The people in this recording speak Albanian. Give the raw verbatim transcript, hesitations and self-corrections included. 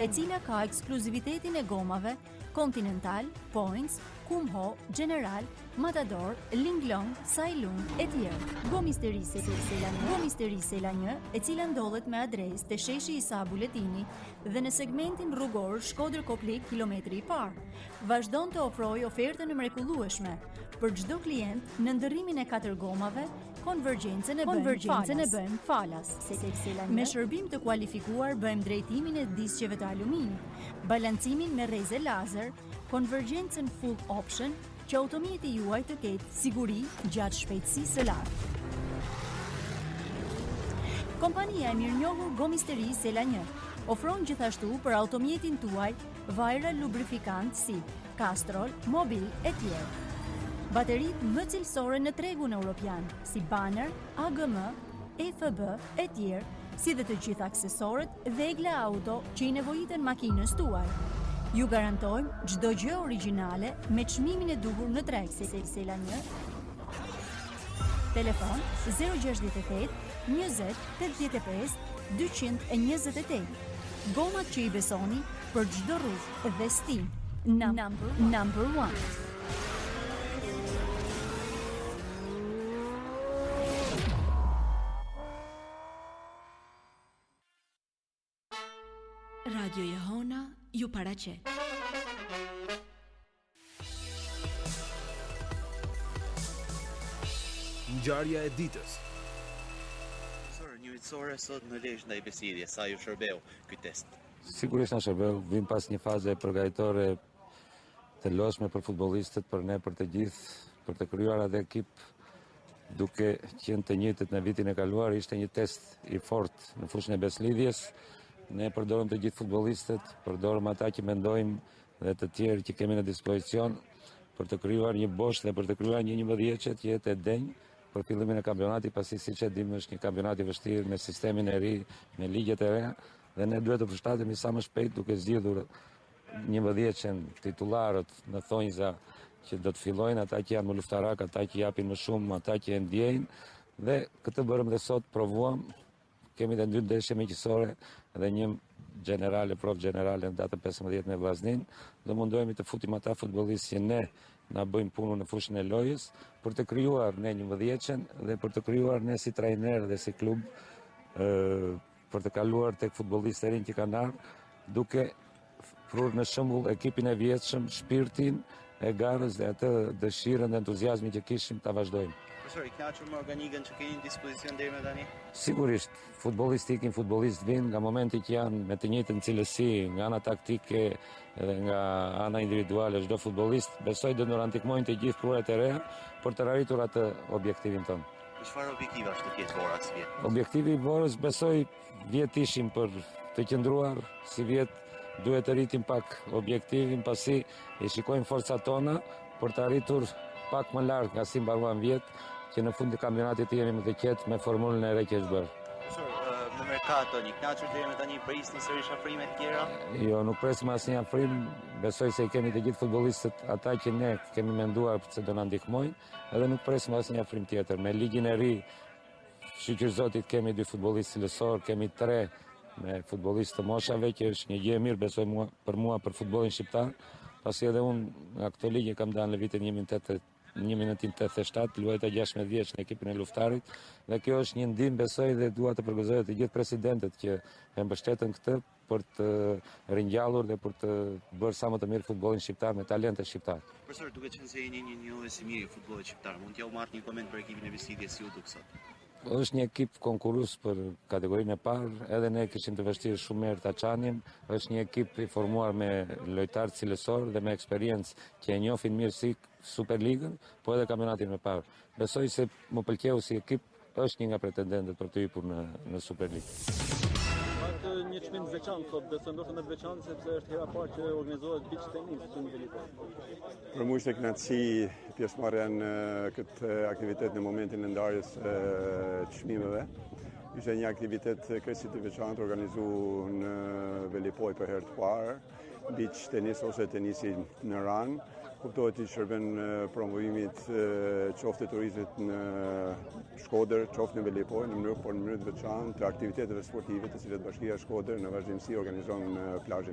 e cila ka ekskluzivitetin e gomave Continental, Points, Kumho, General, Matador, Linglong, Sailung e tjerë. Gomisteri Sela një, Gomisteri Sela një, e cila ndodhet me adresë te sheshi Isa Buletini dhe në segmentin rrugor Shkodër-Koplik kilometri i parë. Vazhdon të ofrojë ofertën e mrekullueshme për çdo klient në ndërrimin e katër gomave. Konvergjencën e Konvergjencën e bëjmë falas. Me shërbim të kualifikuar bëjmë drejtimin e disqeve të aluminit, balancimin me rreze lazer, konvergjencën full option, që automjeti juaj të ketë siguri gjatë shpejtësisë së lartë. Kompania e mirënjohur Gomisteri Sela një ofron gjithashtu për automjetin tuaj vajra lubrifikant si Castrol, Mobil e tjerë. Baterit më cilësore në tregun europian, si Banner, A G M, E F B e tjerë, si dhe të gjitha aksesorët Vegla Auto që i nevojiten makinës tuaj. Ju garantojmë çdo gjë origjinale me çmimin e duhur në treg. Sela një. Telefon zero gjasht e tetë, njëzet, tetëdhjetë e pesë, dyqind e njëzet e tetë. Gomat që i besoni për çdo rrugë dhe stil. Number, number one. Radio Jehona ju paraqet. Ngjarja e ditës. Profesor, njëritësore sot në Lezhë ndaj Besidjes, sa ju shërbeu ky test? Sigurisht na shërbeu, vim pas një faze përgatitori të lodhshme për futbollistët, për ne, për të gjithë, për të krijuar atë ekip duke qenë të njëjtët në vitin e kaluar. Ishte një test i fortë në fushën e beslidhjes. Ne përdorëm të gjithë futbollistët, përdorëm ata që mendojmë dhe të tjerë që kemi në dispozicion për të krijuar një bosh dhe për të krijuar një njëmbëdhjetë që jetë e denjë për fillimin e kampionatit, pasi siç e dimë është një kampionat i vështirë me sistemin e ri, me ligjet e reja, dhe ne duhet të përshtatemi sa më shpejt duke zgjidhur njëmbëdhjetën titullarët në thonjza që do të fillojnë, ata që janë më luftarak, ata që japin më shumë, ata që e ndjejnë, dhe këtë bërëm dhe sot, provuam. Kemi dhe dy ndeshje miqësore dhe një generale, prof generale në datën pesëmbëdhjetë në Vllaznin, dhe mundohemi të futim ata futbollistë që ne na bëjmë punën në fushën e lojës për të krijuar ne njëmbëdhjetën dhe për të krijuar ne si trajner dhe si klub ë për të kaluar tek futbollistë e rinj që kanë ardhur, duke prur në shembull ekipin e vjetshëm, shpirtin e garës dhe atë dëshirën dhe entuziazmin që kishim ta vazhdojmë. Profesor, i kënaqur me organikën që keni në dispozicion deri më tani? Sigurisht, futbollistë ikin, futbollistë vinë nga momenti që janë me të njëjtën cilësi, nga ana taktike dhe nga ana individuale çdo futbollist, besoj do në ndihmojnë të gjithë kruajt e reja për të arritur atë objektivin tonë. Çfarë objektiva është të ketë Bora si vjet? Objektivi i Borës besoj vjet ishim për të qëndruar si vjet, duhet të rritim pak objektivin pasi i shikojmë forcat tona për të arritur pak më lart nga si mbaruan vjet, që në fund të kampionatit të jemi më të qetë me formulën e re që është bërë. Profesor, në merkato, një kënaqur deri më tani prisni sërish afrime të tjera? Jo, nuk presim asnjë afrim, besoj se i kemi të gjithë futbollistët ata që ne kemi menduar se do na ndihmojnë, edhe nuk presim asnjë afrim tjetër. Me ligjin e ri, shqyr zotit, kemi dy futbollistë cilësor, kemi tre me futbollistë të moshave, që është një gjë e mirë besoj mua, për mua për futbollin shqiptar, pasi edhe unë nga këto ligje kam dalë në vitin një mijë nëntëqind e tetëdhjetë e shtatë, luajta gjashtëdhjetë vjeç në ekipin e luftarit, dhe kjo është një ndihmë besoj dhe dua të përgëzoj të gjithë presidentët që e mbështetën këtë për të ringjallur dhe për të bërë sa më të mirë futbollin shqiptar me talente shqiptar. Profesor, duke qenë se jeni një njohës i mirë i futbollit shqiptar, mund t'ja u marrë një koment për ekipin e Besidjes si u duk sot? Është një ekip konkurrues për kategorinë e parë, edhe ne kishim të vështirë shumë herë ta çanim. Është një ekip i formuar me lojtarë cilësor dhe me eksperiencë që e njohin mirë si Superligën, po edhe kampionatin e parë. Besoj se më pëlqeu si ekip, është një nga pretendentët për të hyrë në në Superligë. Atë një çmim të veçantë sot, besoj ndoshta më të veçantë sepse është hera parë që organizohet beach tennis në Velipoj. Për mua ishte kënaqësi pjesëmarrja në këtë aktivitet në momentin e ndarjes së çmimeve. Ishte një aktivitet krejtësisht i veçantë organizuar në Velipoj për herë të parë, beach tennis ose tenisi në rang. Kuptohet që shërben promovimit qoftë të turizmit në Shkodër, qoftë në Velipoj, në mënyrë, por në mënyrë të veçantë të aktiviteteve sportive të cilat Bashkia e Shkodër në vazhdimsi organizon në plazhin